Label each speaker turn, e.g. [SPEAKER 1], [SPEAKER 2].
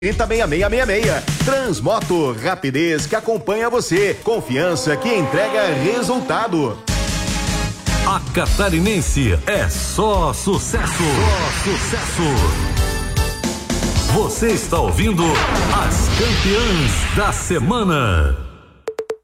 [SPEAKER 1] 306666. Transmoto, rapidez que acompanha você, confiança que entrega resultado.
[SPEAKER 2] A Catarinense é só sucesso. Só sucesso. Você está ouvindo as campeãs da semana.